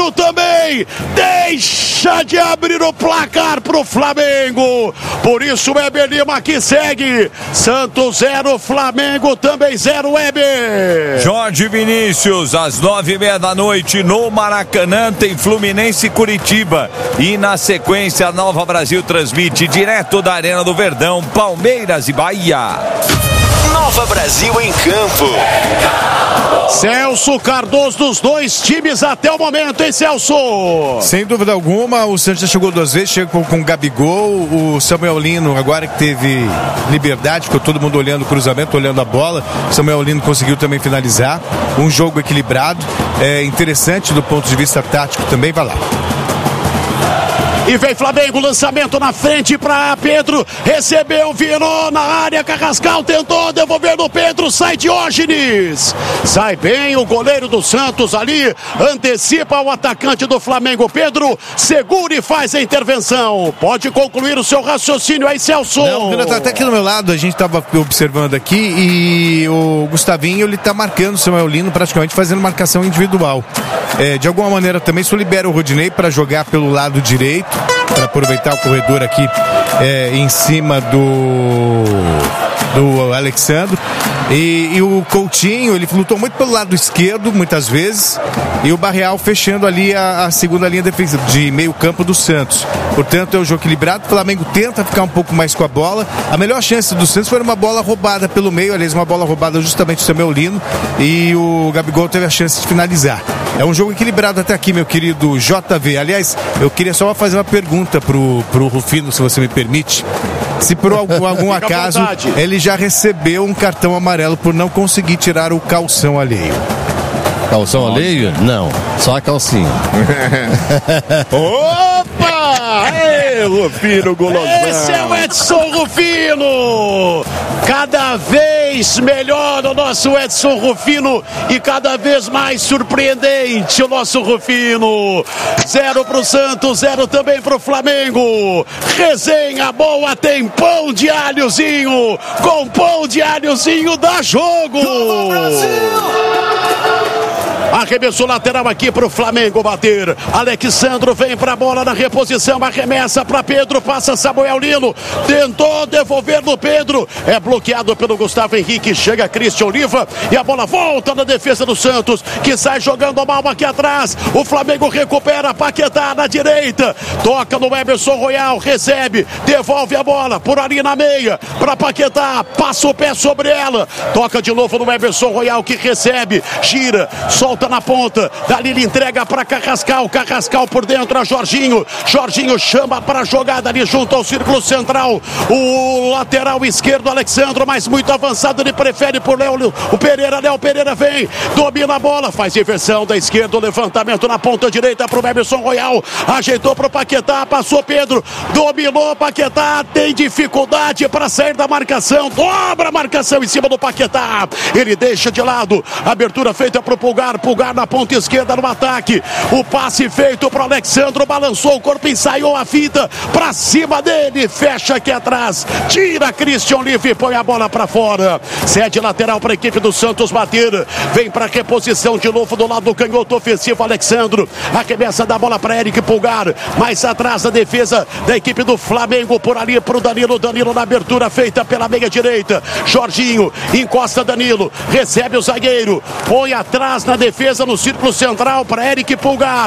Pedro também deixa de abrir o placar pro Flamengo. Por isso o Weber Lima que segue. Santos 0, Flamengo também 0, Weber. Jorge Vinícius, às 9:30 da noite no Maracanã tem Fluminense e Curitiba. E na sequência a Nova Brasil transmite direto da Arena do Verdão, Palmeiras e Bahia. Nova Brasil em campo. Celso Cardoso dos dois times até o momento, hein, Celso? Sem dúvida alguma, o Santos já chegou 2 vezes, chegou com o Gabigol, o Samuel Lino agora que teve liberdade, ficou todo mundo olhando o cruzamento, olhando a bola, Samuel Lino conseguiu também finalizar, um jogo equilibrado, interessante do ponto de vista tático também, vai lá. E vem Flamengo, lançamento na frente para Pedro, recebeu, virou na área, Carrascal tentou devolver no Pedro, sai Diógenes, sai bem o goleiro do Santos ali, antecipa o atacante do Flamengo, Pedro segura e faz a intervenção. Pode concluir o seu raciocínio aí, Celso. Não, o Vila tá até aqui do meu lado, a gente estava observando aqui e o Gustavinho, ele tá marcando o Samuel Lino, praticamente fazendo marcação individual. De alguma maneira também isso libera o Rodinei para jogar pelo lado direito, para aproveitar o corredor aqui em cima do Alexandre. E o Coutinho, ele lutou muito pelo lado esquerdo, muitas vezes, e o Barreal fechando ali a segunda linha defensiva de meio campo do Santos. Portanto, é um jogo equilibrado, o Flamengo tenta ficar um pouco mais com a bola. A melhor chance do Santos foi uma bola roubada pelo meio, aliás, uma bola roubada justamente do Samuel Lino, e o Gabigol teve a chance de finalizar. É um jogo equilibrado até aqui, meu querido JV. Aliás, eu queria só fazer uma pergunta pro Rufino, se você me permite. Se por algum acaso ele já recebeu um cartão amarelo por não conseguir tirar o calção alheio. Calção alheio? Não, só a calcinha. Opa! Ei, Rufino Gulosão. Esse é o Edson Rufino. Cada vez melhor o nosso Edson Rufino e cada vez mais surpreendente o nosso Rufino. 0 pro Santos, 0 também pro Flamengo. Resenha boa, tem pão de alhozinho. Com pão de alhozinho dá jogo. Arremessou lateral aqui pro Flamengo bater. Alexandro vem pra bola na reposição, arremessa pra Pedro, passa Samuel Lino, tentou devolver no Pedro, é bloqueado pelo Gustavo Henrique, chega Christian Oliva e a bola volta na defesa do Santos, que sai jogando mal aqui atrás. O Flamengo recupera, Paquetá na direita, toca no Emerson Royal, recebe, devolve a bola por ali na meia, pra Paquetá, passa o pé sobre ela, toca de novo no Emerson Royal, que recebe, gira, solta na ponta, dali ele entrega para Carrascal, Carrascal por dentro a Jorginho, Jorginho chama para a jogada ali junto ao círculo central, o lateral esquerdo Alexandre, mas muito avançado, ele prefere por Léo Pereira vem, domina a bola, faz inversão da esquerda, o levantamento na ponta direita para o Emerson Royal, ajeitou para o Paquetá, passou Pedro, dominou Paquetá, tem dificuldade para sair da marcação, dobra a marcação em cima do Paquetá, ele deixa de lado, abertura feita para o Pulgar na ponta esquerda no ataque, o passe feito para o Alexandre, balançou o corpo, ensaiou a fita para cima dele, fecha aqui atrás, tira Christian Oliva e põe a bola para fora, cede lateral para a equipe do Santos bater, vem para reposição de novo do lado do canhoto ofensivo Alexandre, arremessa da bola para Eric Pulgar, mais atrás da defesa da equipe do Flamengo, por ali para o Danilo na abertura feita pela meia direita, Jorginho, encosta Danilo, recebe o zagueiro, põe atrás na defesa no círculo central para Eric Pulgar,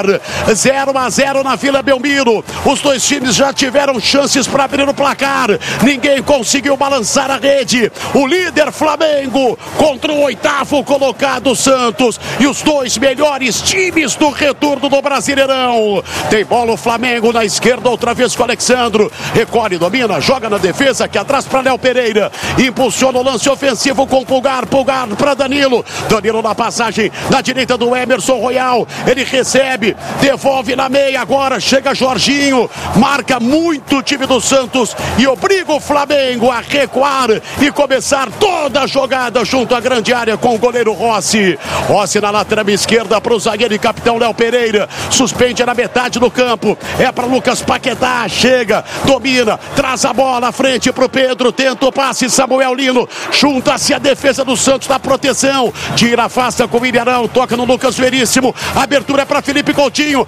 0-0 na Vila Belmiro, os dois times já tiveram chances para abrir o placar, ninguém conseguiu balançar a rede, o líder Flamengo contra o 8º colocado Santos, e os dois melhores times do retorno do Brasileirão, tem bola o Flamengo na esquerda, outra vez com o Alexandre, recolhe, domina, joga na defesa, aqui atrás para Léo Pereira, impulsiona o lance ofensivo com Pulgar para Danilo na passagem na direita do Emerson Royal, ele recebe, devolve na meia, agora chega Jorginho, marca muito o time do Santos e obriga o Flamengo a recuar e começar toda a jogada junto à grande área com o goleiro Rossi na lateral esquerda para o zagueiro e capitão Léo Pereira, suspende na metade do campo, é para Lucas Paquetá, chega, domina, traz a bola à frente para o Pedro, tenta o passe, Samuel Lino, junta-se a defesa do Santos na proteção, tira, afasta com o Ilharão, toca no Lucas Veríssimo, abertura é para Felipe Coutinho,